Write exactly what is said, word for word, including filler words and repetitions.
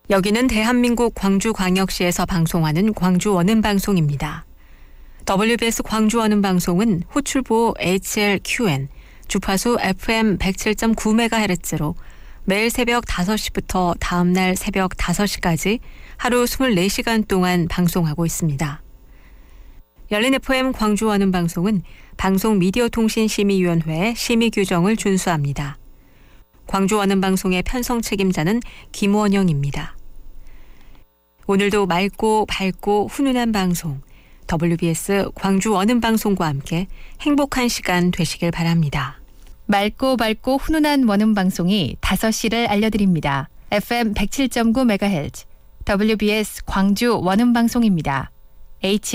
여기는 대한민국 광주광역시에서 방송하는 광주 원음방송입니다. 더블유비에스 광주 원음방송은 호출보 에이치엘큐엔, 주파수 에프엠 백칠 점 구 메가헤르츠로 매일 새벽 다섯 시부터 다음날 새벽 다섯 시까지 하루 이십사 시간 동안 방송하고 있습니다. 열린 에프엠 광주 원음방송은 방송미디어통신심의위원회의 심의 규정을 준수합니다. 광주 원음방송의 편성 책임자는 김원영입니다. 오늘도 맑고 밝고 훈훈한 방송, 더블유비에스 광주 원음방송과 함께 행복한 시간 되시길 바랍니다. 맑고 밝고 훈훈한 원음방송이 다섯 시를 알려드립니다. 에프엠 백칠 점 구 메가헤르츠 더블유비에스 광주 원음방송입니다.